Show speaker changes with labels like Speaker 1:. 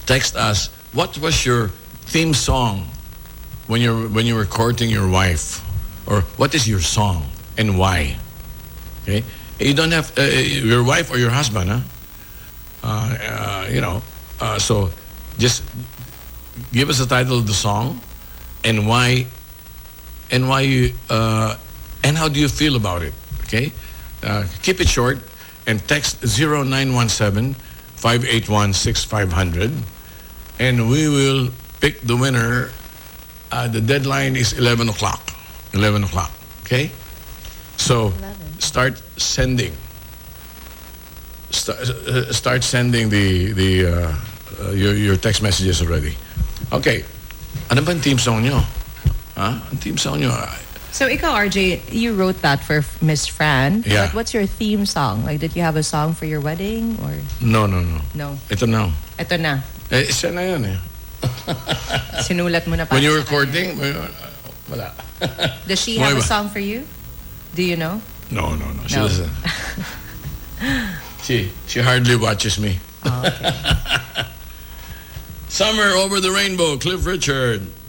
Speaker 1: text us, what was your theme song when you were courting your wife? Or what is your song and why? Okay? You don't have your wife or your husband, so just give us the title of the song and why you and how do you feel about it? Okay, keep it short and text 0917-581-6500 and we will pick the winner. The deadline is 11 o'clock. 11 o'clock. Okay, so
Speaker 2: 11.
Speaker 1: Start sending. Start sending your text messages already. Okay. Ano ba ang team song nyo? Ang team song nyo?
Speaker 2: So ikaw, RJ, you wrote that for Miss Fran.
Speaker 1: Yeah.
Speaker 2: But what's your theme song? Like, did you have a song for your wedding or?
Speaker 1: No.
Speaker 2: No.
Speaker 1: Ito na.
Speaker 2: Ito na.
Speaker 1: Siya na yun eh.
Speaker 2: Sinulat mo na para
Speaker 1: When you were
Speaker 2: sa kanya.
Speaker 1: recording, wala.
Speaker 2: Does she have a
Speaker 1: Why ba?
Speaker 2: song for you? Do you know?
Speaker 1: No. She
Speaker 2: No.
Speaker 1: doesn't. She hardly watches me.
Speaker 2: Oh, okay.
Speaker 1: Summer Over the Rainbow, Cliff Richard.